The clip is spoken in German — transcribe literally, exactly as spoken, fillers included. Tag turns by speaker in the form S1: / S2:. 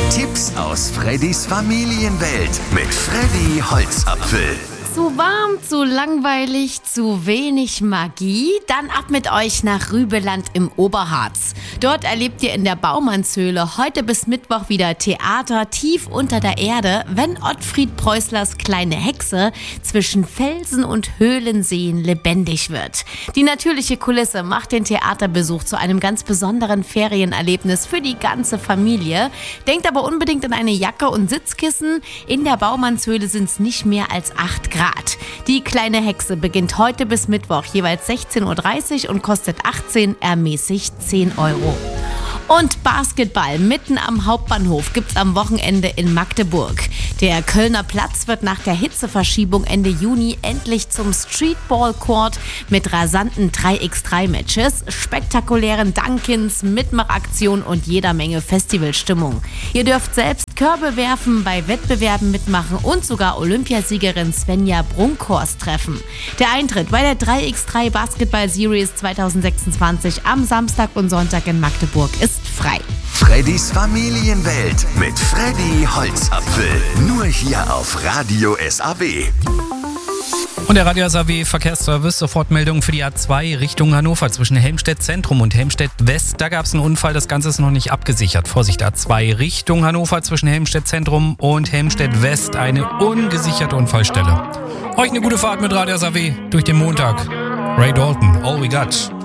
S1: Tipps aus Freddys Familienwelt mit Freddy Holzapfel.
S2: Zu warm, zu langweilig, zu wenig Magie? Dann ab mit euch nach Rübeland im Oberharz. Dort erlebt ihr in der Baumannshöhle heute bis Mittwoch wieder Theater tief unter der Erde, wenn Ottfried Preußlers kleine Hexe zwischen Felsen und Höhlenseen lebendig wird. Die natürliche Kulisse macht den Theaterbesuch zu einem ganz besonderen Ferienerlebnis für die ganze Familie. Denkt aber unbedingt an eine Jacke und Sitzkissen. In der Baumannshöhle sind es nicht mehr als acht Grad. Die kleine Hexe beginnt heute bis Mittwoch jeweils sechzehn Uhr dreißig und kostet achtzehn, ermäßigt zehn Euro. Und Basketball mitten am Hauptbahnhof gibt's am Wochenende in Magdeburg. Der Kölner Platz wird nach der Hitzeverschiebung Ende Juni endlich zum Streetball-Court mit rasanten drei gegen drei Matches, spektakulären Dunkins, Mitmachaktionen und jeder Menge Festivalstimmung. Ihr dürft selbst Körbe werfen, bei Wettbewerben mitmachen und sogar Olympiasiegerin Svenja Brunkhorst treffen. Der Eintritt bei der drei gegen drei Basketball Series zwanzig sechsundzwanzig am Samstag und Sonntag in Magdeburg ist frei.
S1: Freddys Familienwelt mit Freddy Holzapfel. Nur hier auf Radio S A W.
S3: Und der Radio S A W Verkehrsservice, Sofortmeldung für die A zwei Richtung Hannover zwischen Helmstedt Zentrum und Helmstedt West. Da gab es einen Unfall, das Ganze ist noch nicht abgesichert. Vorsicht, A zwei Richtung Hannover zwischen Helmstedt Zentrum und Helmstedt West, eine ungesicherte Unfallstelle. Euch eine gute Fahrt mit Radio S A W durch den Montag. Ray Dalton, All We Got.